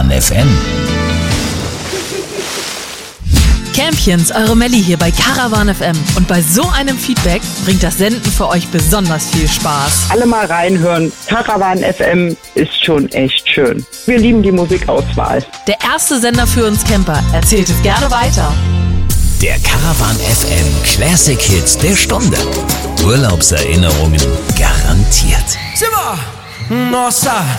Caravan FM. Campions, eure Melli hier bei Caravan FM. Und bei so einem Feedback bringt das Senden für euch besonders viel Spaß. Alle mal reinhören. Caravan FM ist schon echt schön. Wir lieben die Musikauswahl. Der erste Sender für uns Camper. Erzählt es gerne weiter. Der Caravan FM Classic Hits der Stunde. Urlaubserinnerungen garantiert. Simba! Nossa,